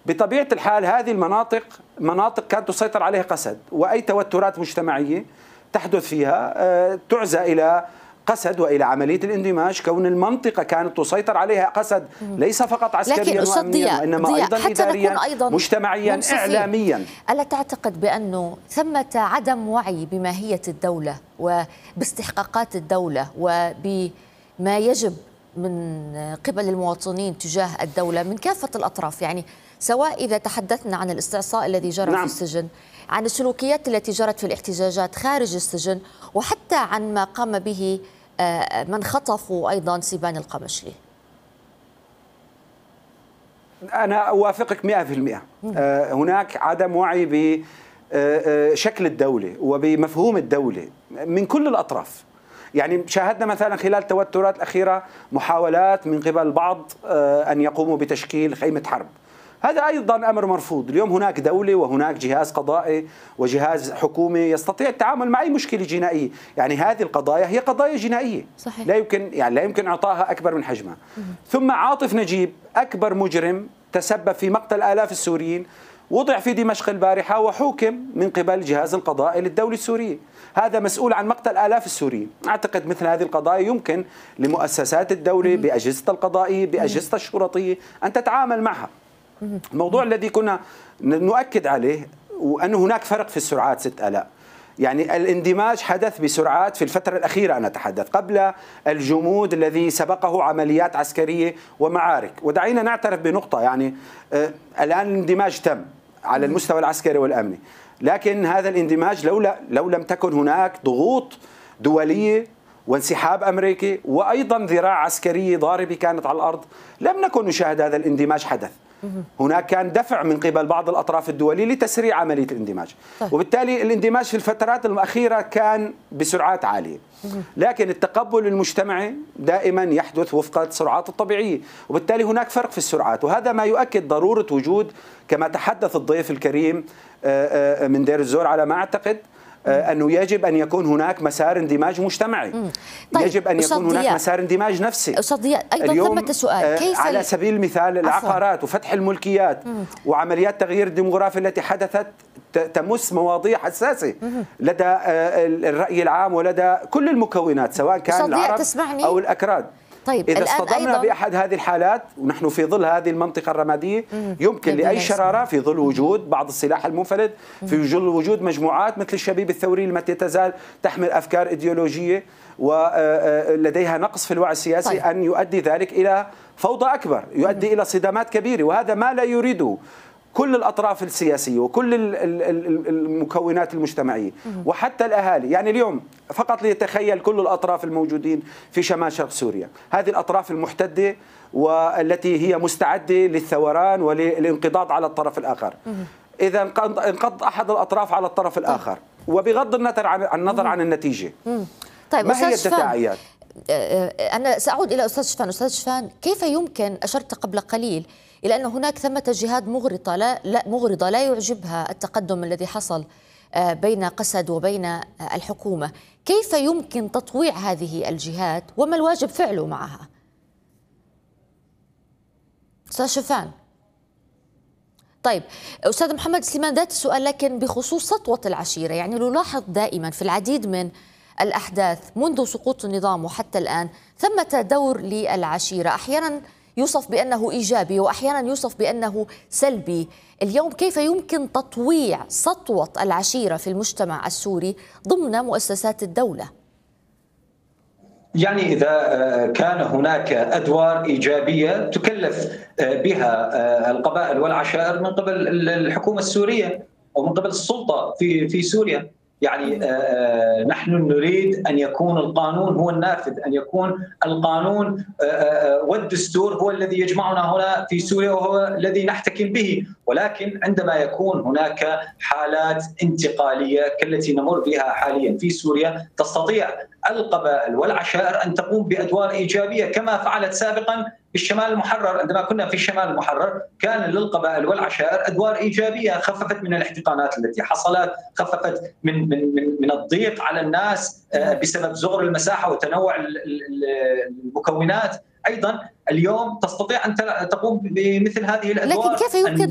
بطبيعة الحال هذه المناطق مناطق كانت تسيطر عليها قسد، وأي توترات مجتمعية تحدث فيها تعزى إلى قسد وإلى عملية الاندماج، كون المنطقة كانت تسيطر عليها قسد ليس فقط عسكريا وأمنيا وإنما أيضا إداريا مجتمعيا إعلاميا. ألا تعتقد بأنه ثمة عدم وعي بماهية الدولة وباستحقاقات الدولة وبما يجب من قبل المواطنين تجاه الدولة من كافة الأطراف؟ يعني سواء إذا تحدثنا عن الاستعصاء الذي جرى في السجن، عن السلوكيات التي جرت في الاحتجاجات خارج السجن، وحتى عن ما قام به من خطفوا أيضا سيبان القمشلي. أنا أوافقك 100%. هناك عدم وعي بشكل الدولة وبمفهوم الدولة من كل الأطراف. يعني شاهدنا مثلا خلال التوترات الأخيرة محاولات من قبل البعض أن يقوموا بتشكيل خيمة حرب. هذا أيضا أمر مرفوض. اليوم هناك دولة وهناك جهاز قضائي وجهاز حكومي يستطيع التعامل مع أي مشكلة جنائية. يعني هذه القضايا هي قضايا جنائية صحيح. لا يمكن إعطائها أكبر من حجمها. ثم عاطف نجيب أكبر مجرم تسبب في مقتل آلاف السوريين وضع في دمشق البارحة وحوكم من قبل الجهاز القضائي للدولة السورية. هذا مسؤول عن مقتل آلاف السوريين. أعتقد مثل هذه القضايا يمكن لمؤسسات الدولة بأجهزة القضائية بأجهزة الشرطية أن تتعامل معها. الموضوع الذي كنا نؤكد عليه وأن هناك فرق في السرعات ست آلاء. يعني الاندماج حدث بسرعات في الفترة الأخيرة، أنا أتحدث قبل الجمود الذي سبقه عمليات عسكرية ومعارك. ودعينا نعترف بنقطة، يعني الآن الاندماج تم على المستوى العسكري والأمني، لكن هذا الاندماج لو لم تكن هناك ضغوط دولية وانسحاب أمريكي وأيضا ذراع عسكرية ضاربة كانت على الأرض لم نكن نشاهد هذا الاندماج حدث. هناك كان دفع من قبل بعض الأطراف الدولية لتسريع عملية الاندماج، وبالتالي الاندماج في الفترات الأخيرة كان بسرعات عالية. لكن التقبل المجتمعي دائما يحدث وفق السرعات الطبيعية، وبالتالي هناك فرق في السرعات. وهذا ما يؤكد ضرورة وجود، كما تحدث الضيف الكريم من دير الزور على ما أعتقد، أنه يجب أن يكون هناك مسار اندماج مجتمعي. طيب يجب أن يكون هناك مسار اندماج نفسي. أيضا ثمة سؤال، كيف على سبيل المثال العقارات وفتح الملكيات وعمليات تغيير الديمغرافي التي حدثت تمس مواضيع حساسة لدى الرأي العام ولدى كل المكونات سواء كان العرب أو الأكراد. طيب إذا اصطدمنا بأحد هذه الحالات ونحن في ظل هذه المنطقة الرمادية يمكن لأي شرارة في ظل وجود بعض السلاح المنفلت، في ظل وجود مجموعات مثل الشبيب الثوري التي تزال تحمل أفكار إيديولوجية ولديها نقص في الوعي السياسي، أن يؤدي ذلك إلى فوضى أكبر، يؤدي إلى صدامات كبيرة، وهذا ما لا يريده كل الأطراف السياسية وكل المكونات المجتمعية وحتى الأهالي. يعني اليوم فقط ليتخيل كل الأطراف الموجودين في شمال شرق سوريا، هذه الأطراف المحتدة والتي هي مستعدة للثوران وللانقضاض على الطرف الآخر. إذا انقض أحد الأطراف على الطرف الآخر وبغض النظر عن النتيجة، طيب ما هي التداعيات؟ أنا سأعود إلى أستاذ شفان. أستاذ شفان، كيف يمكن، أشرت قبل قليل إلى أن هناك ثمة جهات مغرضة لا يعجبها التقدم الذي حصل بين قسد وبين الحكومة، كيف يمكن تطويع هذه الجهات وما الواجب فعله معها؟ أستاذ شفان. طيب أستاذ محمد سليمان، ذات السؤال لكن بخصوص سطوة العشيرة. يعني نلاحظ دائما في العديد من الأحداث منذ سقوط النظام وحتى الآن ثمة دور للعشيرة، أحيانا يوصف بأنه إيجابي وأحيانا يوصف بأنه سلبي. اليوم كيف يمكن تطويع سطوة العشيرة في المجتمع السوري ضمن مؤسسات الدولة؟ يعني إذا كان هناك أدوار إيجابية تكلف بها القبائل والعشائر من قبل الحكومة السورية ومن قبل السلطة في سوريا، يعني نحن نريد أن يكون القانون هو النافذ، أن يكون القانون والدستور هو الذي يجمعنا هنا في سوريا وهو الذي نحتكم به. ولكن عندما يكون هناك حالات انتقالية كالتي نمر بها حاليا في سوريا، تستطيع القبائل والعشائر أن تقوم بأدوار إيجابية كما فعلت سابقا بالشمال المحرر. عندما كنا في الشمال المحرر كان للقبائل والعشائر أدوار إيجابية، خففت من الاحتقانات التي حصلت، خففت من الضيق على الناس بسبب صغر المساحة وتنوع المكونات. أيضا اليوم تستطيع أن تقوم بمثل هذه الأدوار. لكن كيف يمكن